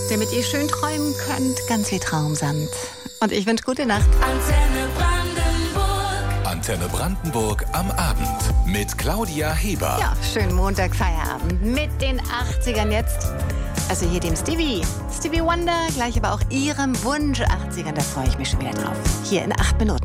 damit ihr schön träumen könnt, ganz wie Traumsand. Und ich wünsche gute Nacht. Antenne Brandenburg. Antenne Brandenburg am Abend mit Claudia Heber. Ja, schönen Montag-Feierabend mit den 80ern jetzt. Also hier dem Stevie Wonder, gleich aber auch Ihrem Wunsch 80ern, da freue ich mich schon wieder drauf. Hier in 8 Minuten.